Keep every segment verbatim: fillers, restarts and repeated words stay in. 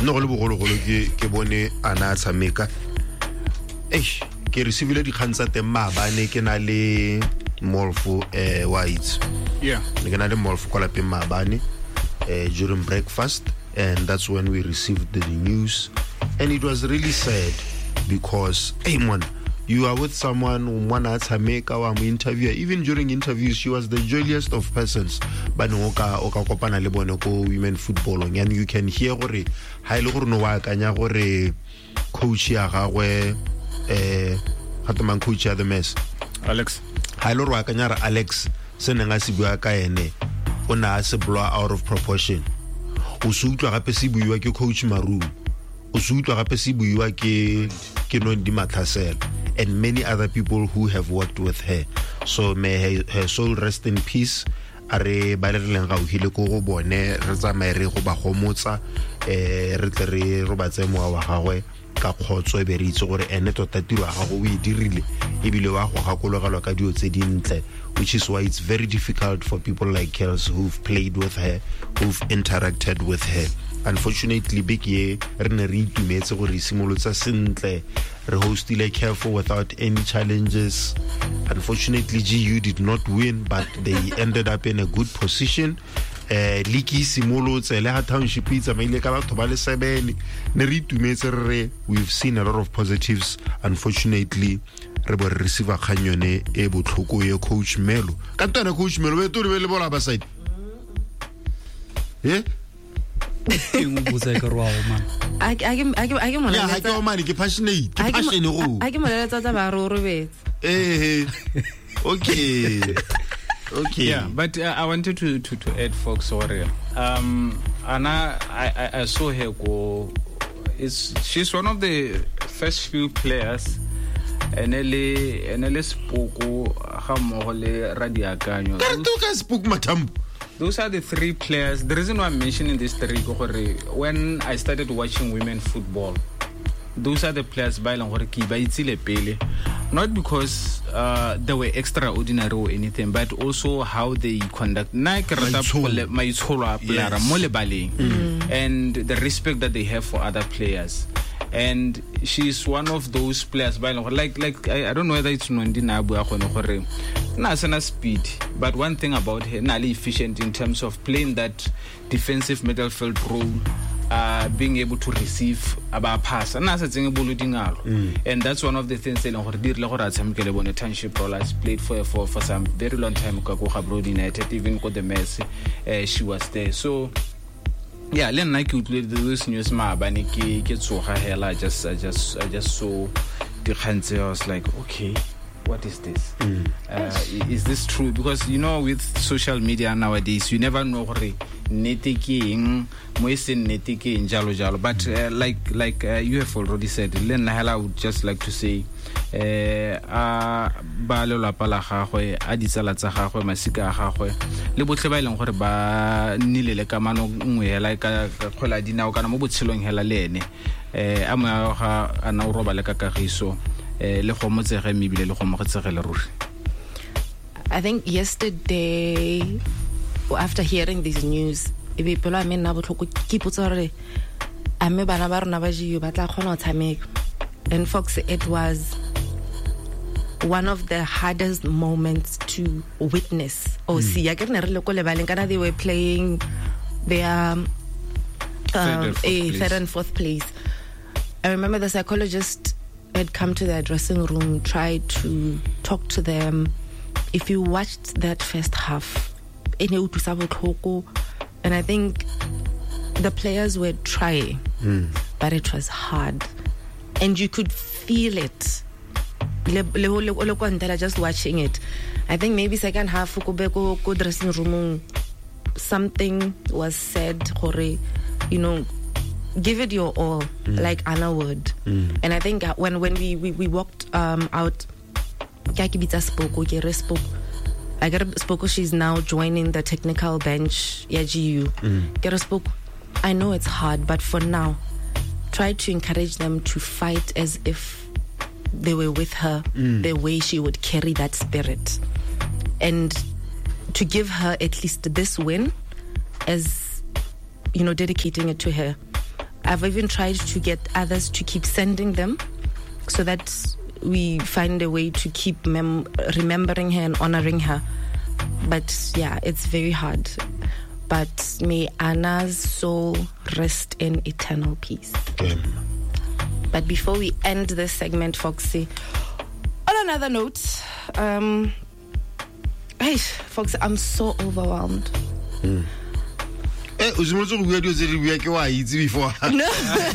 no go le bogolo golo ke ke bone ana tshameka eish ke receive di khansa te mabane ke na le Molfo eh White yeah ke na le Molfo kwa lapeng mabane eh during breakfast, and that's when we received the news, and it was really sad because hey man, you are with someone one at Jamaica wa interview, even during interviews she was the jolliest of persons, but no ka o ka kopana le bone ko women football, and you can hear gore ha ile gore no wa kanya gore coach ya gagwe eh hatman coach ya the mess Alex ha ile wa kanya ra Alex se nna se bua ka ene ona se blow out of proportion. O se utlwa gape se buiwa ke coach Maroon, o se utlwa gape se buiwa ke ke Nondi Mathasela, and many other people who have worked with her. So may her, her soul rest in peace. Are ba le leng ga o hile ko go bone re tsamae re go ba gomotsa eh re tle re ro ba tsemo wa gagwe ka khotso e be re itse gore ene tota tiro ga go o e dirile e bile wa go gakologelwa ka dio tse dintle, which is why it's very difficult for people like Kels who've played with her, who've interacted with her. Unfortunately, big ye re ne re itumetse gore simolotsa sentle re hostile Careful without any challenges. Unfortunately, G U did not win, but they ended up in a good position. eh liki simolotse le ha township itsa maile ka batho ba le seven ne re itumetse re we've seen a lot of positives. Unfortunately, re bo re receive khanyone e botlhoko ye coach Melo ka tona coach Melo be tlo le bola ba side eh ke mo botsa ka rwa man a ke a ke a ke mona ya ha ke o mane ke passionate ke passion go a ke mona tsa tsa ba ro robetse eh okay okay yeah but uh, I wanted to to to add folks sorry um Anna I, I I saw her go is she's one of the first few players enele enele spoko ga mo le radiakanyo those are the three players. The reason why I'm mentioning these three when I started watching women football, those are the players by pele, not because uh, they were extraordinary or anything, but also how they conduct and the respect that they have for other players. And she's one of those players by like like I, I don't know whether it's Nondi Nabu or na sana speed, but one thing about her nali efficient in terms of playing that defensive midfield role, uh, being able to receive about pass and mm. and that's one of the things that the township role has played for for for some very long time. Broad United, even got the mess, uh, she was there. So yeah, len like you those news ma bani ke ke tsoga hela just I just I just saw the hands. I was like, okay, what is this? Mm. Uh, is this true? Because you know, with social media nowadays, you never know what netiki moisin netiki jalo jalo. But uh, like like uh, you have already said, len hela would just like to say eh a ba le la pala gagwe a ditsala tsa gagwe masika a gagwe le botle ba ileng gore ba nile le kamano ngwe hela ka khola dinao kana mo botshelong hela le ene eh a mo ga ana o roba le ka kagiso eh le go motsege mebile le go mo gotsege le ruri. I think yesterday after hearing this news e be pelo a me nna botlhoko ke potsa gore a me bana ba rona ba jiyo ba tla khona o tshameka. And Fox, it was one of the hardest moments to witness or mm. see. I can't remember they were playing their um, third, a third and fourth place. I remember the psychologist had come to their dressing room, tried to talk to them. If you watched that first half, and I think the players were trying, mm. but it was hard. And you could feel it. Just watching it. I think maybe second half go dressing room something was said, you know, give it your all, mm. like Anna would. Mm. And I think when when we we, we walked um, out, Kakibita spoke, spoke. I got spoke. She's now joining the technical bench. Yeah, G U. Mm. Spoke. I know it's hard, but for now, try to encourage them to fight as if they were with her, mm. the way she would carry that spirit, and to give her at least this win as, you know, dedicating it to her. I've even tried to get others to keep sending them so that we find a way to keep mem- remembering her and honoring her. But yeah, it's very hard. But may Anna's soul rest in eternal peace. Okay. But before we end this segment, Foxy, on another note, um, hey, Foxy, I'm so overwhelmed. Mm. Eh, usimotso go bua dio tse re bua ke wa itse before. No.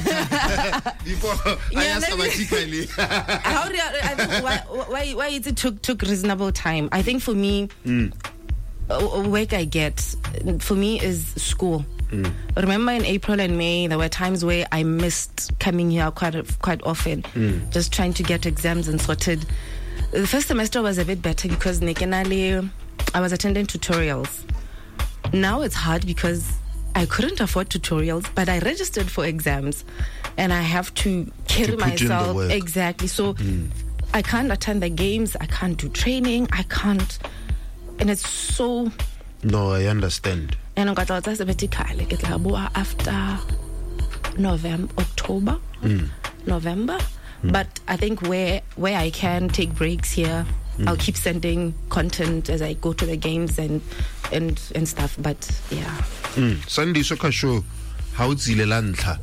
Before I asked automatically. How do I, I think why why why it took took reasonable time. I think for me, mm. uh, work I get for me is school. Mm. Remember in April and May, there were times where I missed coming here quite quite often, mm. just trying to get exams and sorted. The first semester was a bit better because Nekenali, I was attending tutorials. Now it's hard because I couldn't afford tutorials, but I registered for exams, and I have to carry to put myself in the work. Exactly. So mm. I can't attend the games. I can't do training. I can't, and it's so. No, I understand. And I got sabbatically after November, October, mm. November. Mm. But I think where where I can take breaks here, mm. I'll keep sending content as I go to the games and and and stuff. But yeah. Mm. Sunday Soccer Show, how it's uh,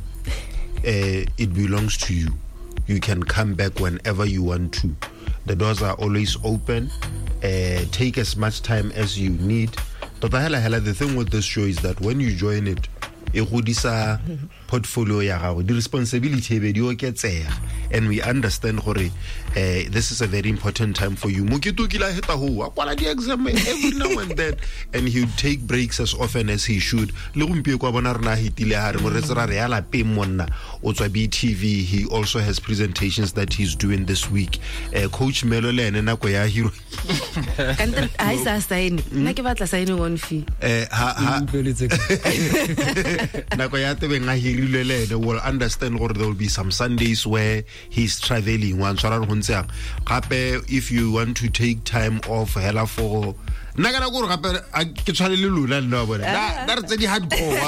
it belongs to you. You can come back whenever you want to. The doors are always open. Uh, take as much time as you need. But the thing with this show is that when you join it, e godisa portfolio ya gago, the responsibility be di oketsega, and we understand gore uh, this is a very important time for you. Mokitokila heta ho akwala di exam every now and then, and he would take breaks as often as he should. Le gompie kwa bona rena hitile ha re mo re tsara re ya la pe monna o tswa B T V. He also has presentations that he's doing this week. Uh, Coach Melo le ene nako ya hero and I sa sign na ke batla signing on fee eh ha ha nako ya tebe nga hirile le they will understand gore there will be some Sundays where he's traveling one tsara go ntse gape. If you want to take time off hela for nna kana gore gape ke tshwale le lona nna bona na re tse di hardcore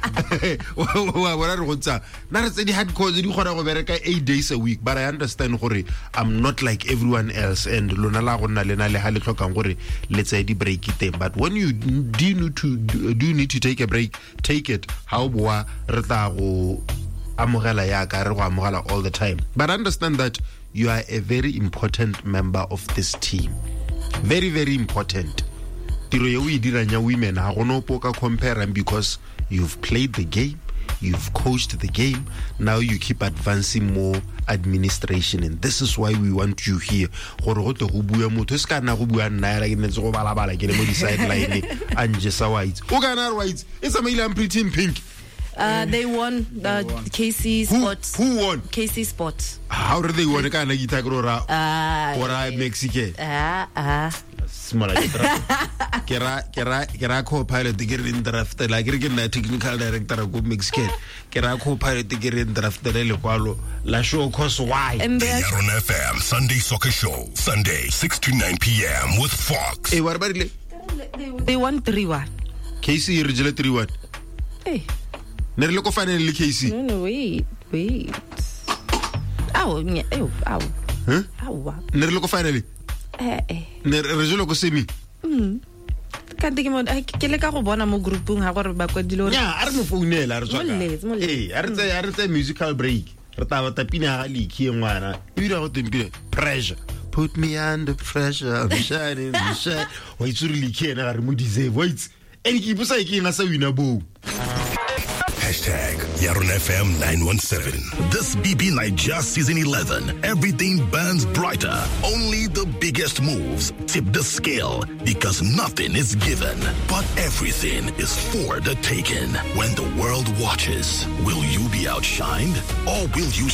wa bona wa re go tsa na re tse di hardcore di gora go bereka eight days a week. But I understand gore I'm not like everyone else, and lona la go nna lena le ha le tlhokang gore le tse di break it. But when you do you need to do you need to take a break, take it. How boa re tla go amogela ya ka re go amogela all the time. But understand that you are a very important member of this team. Very, very important. Tiro ye o e dirang ya women ha go no poka compare, because you've played the game, you've coached the game, now you keep advancing more administration, and this is why we want you here. Gore go te go bua motho se kana go bua nna ya ke netse go bala bala ke le mo di sideline anje sa white o kana white it's a male pretty in pink. Uh, they won the uh, K C Sports. Who, who won? K C Sports. How did they win? Kana gita grora. Ah. Ora Mexican. Ah ah. Smaller draft. Kera kera kera co-pilot tigirin draft la kirkin na technical director go Mexican. Kera co-pilot tigirin draft le le kwalo la show cause why. Yaron F M Sunday Soccer Show Sunday six to nine p.m. with Fox. Eh what about they they won three one. K C original three one. Hey. Nere le ko finally K C. No no wait wait. Ow ow ow. Huh? Ow. Nere le ko finally. Eh eh. Ne re jolo go semi. Mm. Ka dike mo ke le ka go bona mo groupung ha gore ba kwa dilo. Ya, a re mo founela re tswa. Eh, a re tse a re tse musical break. Re taba tapina ga leki ngwana. E dira go tempile pressure. Put me under pressure. I'm shining, I'm shining. Wa itsuri leki ena ga re mo deserve. Wait. Eni ke ipusa ke nga sa wina bo. Hashtag Yaron F M nine one seven. This B B Nigeria Season eleven. Everything burns brighter. Only the biggest moves tip the scale, because nothing is given, but everything is for the taking. When the world watches, will you be outshined or will you